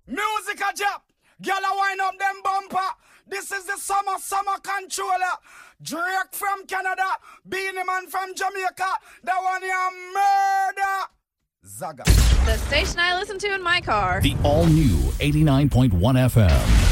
Music a jab. Girl a wind up them bumper. This is the summer controller. Drake from Canada. Beanie Man from Jamaica. That one here murder. Zaga. The station I listen to in my car. The all-new 89.1 FM.